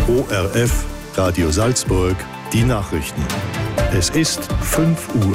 ORF Radio Salzburg, die Nachrichten. Es ist 5 Uhr.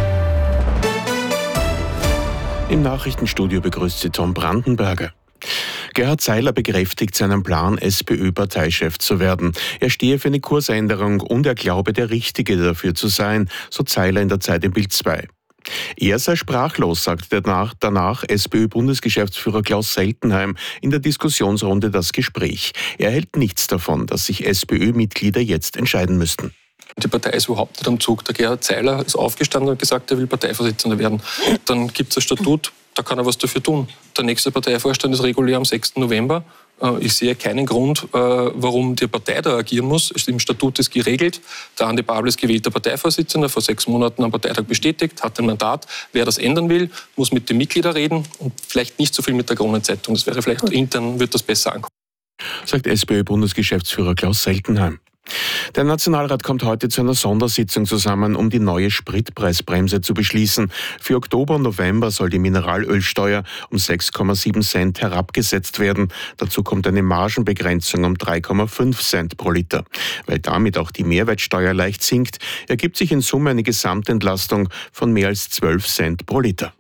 Im Nachrichtenstudio begrüßt Sie Tom Brandenberger. Gerhard Seiler bekräftigt seinen Plan, SPÖ-Parteichef zu werden. Er stehe für eine Kursänderung und er glaube, der Richtige dafür zu sein, so Seiler in der Zeit im Bild 2. Er sei sprachlos, sagte danach SPÖ-Bundesgeschäftsführer Klaus Seltenheim in der Diskussionsrunde Das Gespräch. Er hält nichts davon, dass sich SPÖ-Mitglieder jetzt entscheiden müssten. Die Partei ist überhaupt nicht am Zug. Der Gerhard Seiler ist aufgestanden und gesagt, er will Parteivorsitzender werden. Dann gibt es ein Statut, da kann er was dafür tun. Der nächste Parteivorstand ist regulär am 6. November. Ich sehe keinen Grund, warum die Partei da agieren muss. Im Statut ist geregelt. Der Andi Babel ist gewählter Parteivorsitzender, vor 6 Monaten am Parteitag bestätigt, hat ein Mandat. Wer das ändern will, muss mit den Mitgliedern reden und vielleicht nicht so viel mit der Kronenzeitung. Das wäre vielleicht intern, wird das besser ankommen. Sagt SPÖ-Bundesgeschäftsführer Klaus Seltenheim. Der Nationalrat kommt heute zu einer Sondersitzung zusammen, um die neue Spritpreisbremse zu beschließen. Für Oktober und November soll die Mineralölsteuer um 6,7 Cent herabgesetzt werden. Dazu kommt eine Margenbegrenzung um 3,5 Cent pro Liter. Weil damit auch die Mehrwertsteuer leicht sinkt, ergibt sich in Summe eine Gesamtentlastung von mehr als 12 Cent pro Liter.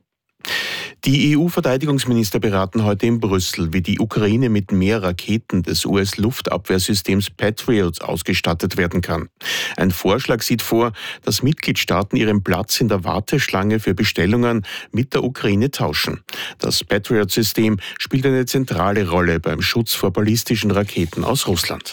Die EU-Verteidigungsminister beraten heute in Brüssel, wie die Ukraine mit mehr Raketen des US-Luftabwehrsystems Patriot ausgestattet werden kann. Ein Vorschlag sieht vor, dass Mitgliedstaaten ihren Platz in der Warteschlange für Bestellungen mit der Ukraine tauschen. Das Patriot-System spielt eine zentrale Rolle beim Schutz vor ballistischen Raketen aus Russland.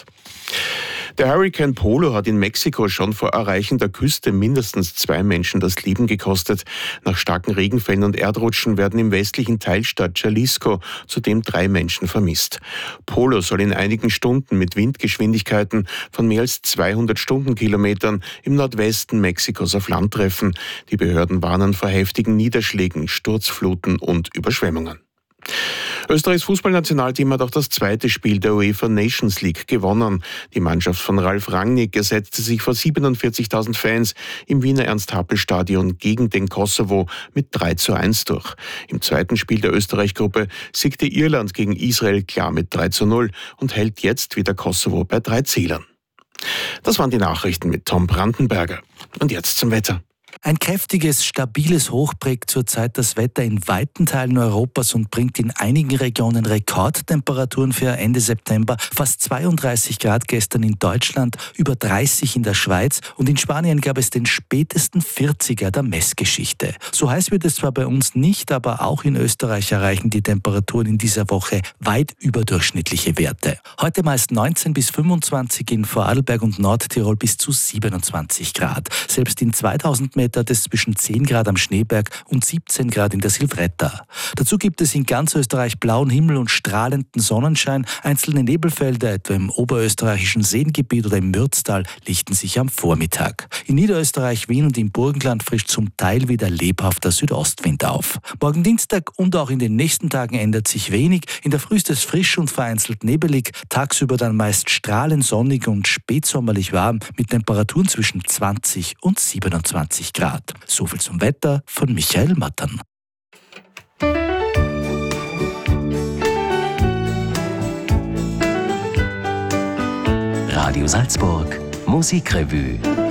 Der Hurrikan Polo hat in Mexiko schon vor Erreichen der Küste mindestens 2 Menschen das Leben gekostet. Nach starken Regenfällen und Erdrutschen werden im westlichen Teilstaat Jalisco zudem 3 Menschen vermisst. Polo soll in einigen Stunden mit Windgeschwindigkeiten von mehr als 200 Stundenkilometern im Nordwesten Mexikos auf Land treffen. Die Behörden warnen vor heftigen Niederschlägen, Sturzfluten und Überschwemmungen. Österreichs Fußballnationalteam hat auch das zweite Spiel der UEFA Nations League gewonnen. Die Mannschaft von Ralf Rangnick ersetzte sich vor 47.000 Fans im Wiener Ernst-Happel-Stadion gegen den Kosovo mit 3:1 durch. Im zweiten Spiel der Österreich-Gruppe siegte Irland gegen Israel klar mit 3:0 und hält jetzt wieder Kosovo bei 3 Zählern. Das waren die Nachrichten mit Tom Brandenberger. Und jetzt zum Wetter. Ein kräftiges, stabiles Hoch prägt zurzeit das Wetter in weiten Teilen Europas und bringt in einigen Regionen Rekordtemperaturen für Ende September. Fast 32 Grad gestern in Deutschland, über 30 in der Schweiz und in Spanien gab es den spätesten 40er der Messgeschichte. So heiß wird es zwar bei uns nicht, aber auch in Österreich erreichen die Temperaturen in dieser Woche weit überdurchschnittliche Werte. Heute meist 19 bis 25, in Vorarlberg und Nordtirol bis zu 27 Grad. Selbst in 2000 Metern hat es zwischen 10 Grad am Schneeberg und 17 Grad in der Silvretta. Dazu gibt es in ganz Österreich blauen Himmel und strahlenden Sonnenschein. Einzelne Nebelfelder, etwa im oberösterreichischen Seengebiet oder im Mürztal, lichten sich am Vormittag. In Niederösterreich, Wien und im Burgenland frischt zum Teil wieder lebhafter Südostwind auf. Morgen Dienstag und auch in den nächsten Tagen ändert sich wenig. In der Früh ist es frisch und vereinzelt nebelig, tagsüber dann meist strahlend sonnig und spätsommerlich warm mit Temperaturen zwischen 20 und 27 Grad. Soviel zum Wetter von Michael Mattern. Radio Salzburg, Musikrevue.